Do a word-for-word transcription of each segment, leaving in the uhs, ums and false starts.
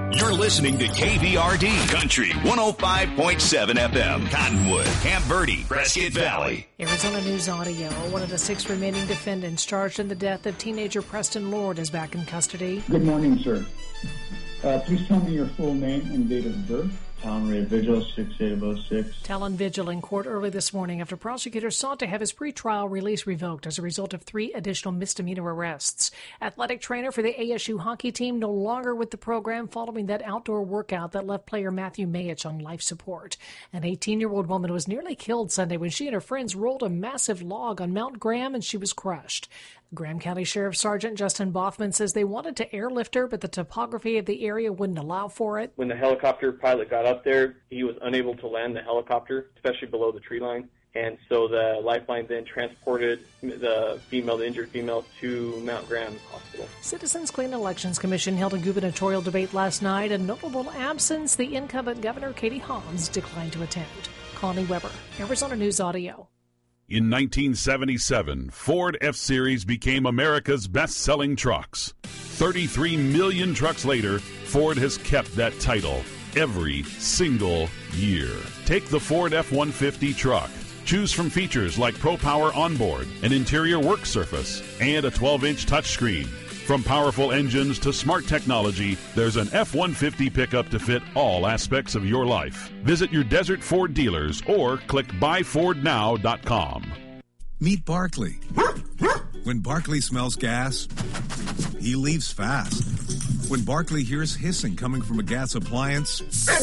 You're listening to K V R D Country one oh five point seven F M, Cottonwood, Camp Verde, Prescott Valley. Arizona News Audio. One of the six remaining defendants charged in the death of teenager Preston Lord is back in custody. Good morning, sir. Uh, please tell me your full name and date of birth. Talon Ray Vigil, six eight oh six. Talon Vigil in court early this morning after prosecutors sought to have his pretrial release revoked as a result of three additional misdemeanor arrests. Athletic trainer for the A S U hockey team no longer with the program following that outdoor workout that left player Matthew Mayich on life support. An eighteen-year-old woman was nearly killed Sunday when she and her friends rolled a massive log on Mount Graham and she was crushed. Graham County Sheriff Sergeant Justin Boffman says they wanted to airlift her, but the topography of the area wouldn't allow for it. When the helicopter pilot got up there, he was unable to land the helicopter, especially below the tree line. And so the Lifeline then transported the female, the injured female, to Mount Graham Hospital. Citizens Clean Elections Commission held a gubernatorial debate last night. A notable absence, the incumbent Governor Katie Hobbs declined to attend. Connie Weber, Arizona News Audio. In nineteen seventy-seven, Ford F-Series became America's best-selling trucks. thirty-three million trucks later, Ford has kept that title every single year. Take the Ford F one fifty truck. Choose from features like Pro Power Onboard, an interior work surface, and a twelve-inch touchscreen. From powerful engines to smart technology, there's an F one fifty pickup to fit all aspects of your life. Visit your Desert Ford dealers or click buy ford now dot com. Meet Barkley. When Barkley smells gas, he leaves fast. When Barkley hears hissing coming from a gas appliance,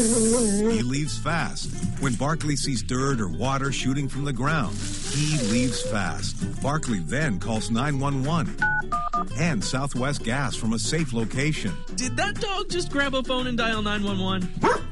he leaves fast. When Barkley sees dirt or water shooting from the ground, he leaves fast. Barkley then calls nine one one and Southwest Gas from a safe location. Did that dog just grab a phone and dial nine one one?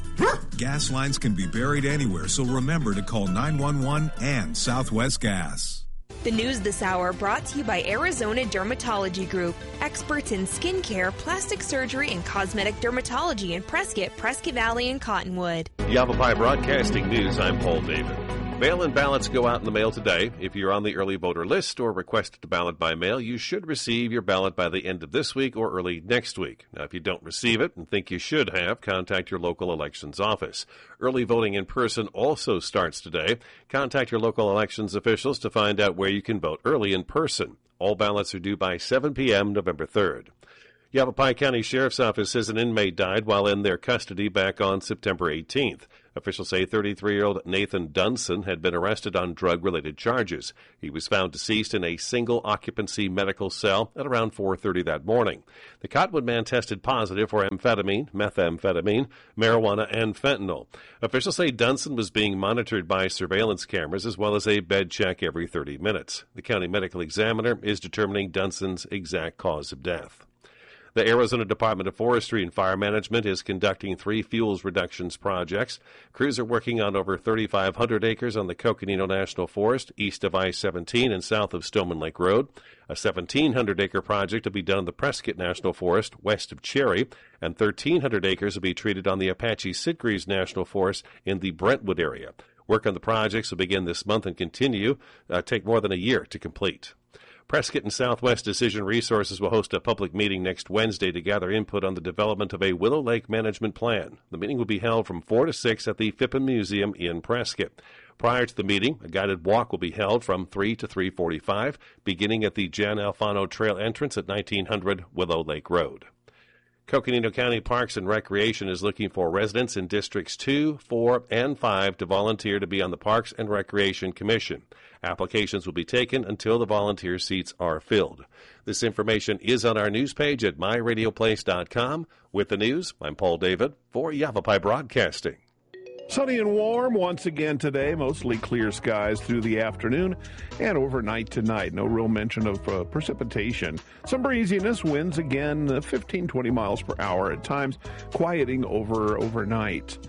Gas lines can be buried anywhere, so remember to call nine one one and Southwest Gas. The news this hour brought to you by Arizona Dermatology Group, experts in skincare, plastic surgery, and cosmetic dermatology in Prescott, Prescott Valley, and Cottonwood. Yavapai Broadcasting News, I'm Paul David. Mail-in ballots go out in the mail today. If you're on the early voter list or requested a ballot by mail, you should receive your ballot by the end of this week or early next week. Now, if you don't receive it and think you should have, contact your local elections office. Early voting in person also starts today. Contact your local elections officials to find out where you can vote early in person. All ballots are due by seven p.m. November third. Yavapai County Sheriff's Office says an inmate died while in their custody back on September eighteenth. Officials say thirty-three-year-old Nathan Dunson had been arrested on drug-related charges. He was found deceased in a single-occupancy medical cell at around four thirty that morning. The Cottonwood man tested positive for amphetamine, methamphetamine, marijuana, and fentanyl. Officials say Dunson was being monitored by surveillance cameras as well as a bed check every thirty minutes. The county medical examiner is determining Dunson's exact cause of death. The Arizona Department of Forestry and Fire Management is conducting three fuels reductions projects. Crews are working on over thirty-five hundred acres on the Coconino National Forest, east of I seventeen and south of Stoneman Lake Road. A seventeen hundred acre project will be done in the Prescott National Forest, west of Cherry, and thirteen hundred acres will be treated on the Apache Sitgreaves National Forest in the Brentwood area. Work on the projects will begin this month and continue, uh, take more than a year to complete. Prescott and Southwest Decision Resources will host a public meeting next Wednesday to gather input on the development of a Willow Lake management plan. The meeting will be held from four to six at the Phippen Museum in Prescott. Prior to the meeting, a guided walk will be held from three to three forty-five, beginning at the Jan Alfano Trail entrance at nineteen hundred Willow Lake Road. Coconino County Parks and Recreation is looking for residents in Districts two, four, and five to volunteer to be on the Parks and Recreation Commission. Applications will be taken until the volunteer seats are filled. This information is on our news page at my radio place dot com. With the news, I'm Paul David for Yavapai Broadcasting. Sunny and warm once again today, mostly clear skies through the afternoon and overnight tonight. No real mention of uh, precipitation. Some breeziness, winds again uh, fifteen, twenty miles per hour at times, quieting over overnight.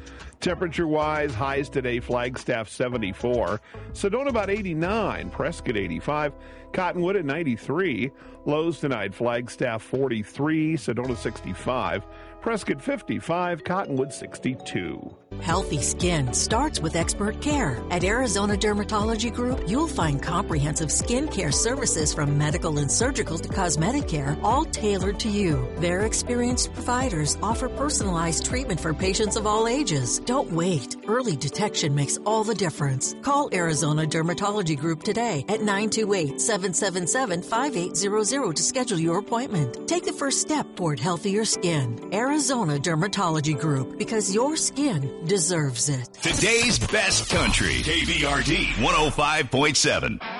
Temperature-wise, highs today, Flagstaff seventy-four, Sedona about eighty-nine, Prescott eighty-five, Cottonwood at ninety-three, lows tonight, Flagstaff forty-three, Sedona sixty-five, Prescott fifty-five, Cottonwood sixty-two. Healthy skin starts with expert care. At Arizona Dermatology Group, you'll find comprehensive skin care services from medical and surgical to cosmetic care, all tailored to you. Their experienced providers offer personalized treatment for patients of all ages. Don't wait. Early detection makes all the difference. Call Arizona Dermatology Group today at nine two eight, seven seven seven, five eight zero zero to schedule your appointment. Take the first step toward healthier skin. Arizona Dermatology Group, because your skin deserves it. Today's best country. K V R D one oh five point seven.